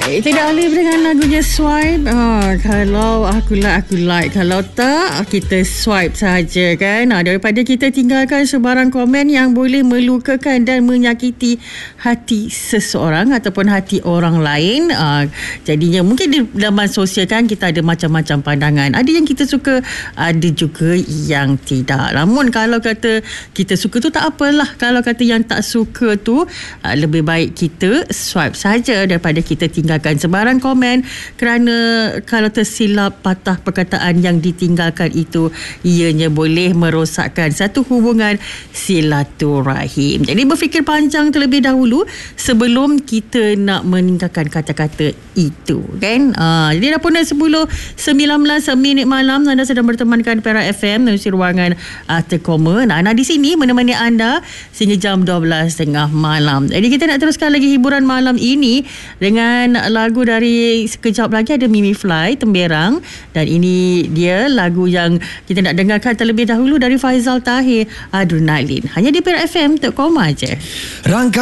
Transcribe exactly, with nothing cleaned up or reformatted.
Alright, tidak Alif dengan lagunya Swipe. Ah, kalau aku like, aku like. Kalau tak, kita swipe saja kan. Ah, daripada kita tinggalkan sebarang komen yang boleh melukakan dan menyakiti hati seseorang ataupun hati orang lain. Ah, jadinya mungkin di dalam sosial kan kita ada macam-macam pandangan. Ada yang kita suka, ada juga yang tidak. Namun kalau kata kita suka tu tak apalah. Kalau kata yang tak suka tu, ah, lebih baik kita swipe saja daripada kita tinggalkan sebarang komen, kerana kalau tersilap patah perkataan yang ditinggalkan itu ianya boleh merosakkan satu hubungan silaturahim. Jadi berfikir panjang terlebih dahulu sebelum kita nak meninggalkan kata-kata itu kan. Ha, jadi dah pun dah sepuluh sembilan belas minit malam, anda sedang bertemankan Perak F M melalui ruangan uh, Tekoma. Nah, Ana di sini menemani anda sehingga jam dua belas tiga puluh malam. Jadi kita nak teruskan lagi hiburan malam ini dengan lagu dari sekejap lagi ada Mimi Fly, Temberang, dan ini dia lagu yang kita nak dengarkan terlebih dahulu dari Faizal Tahir, Adrenalin. Hanya di Perak F M Tekoma aje. Rangka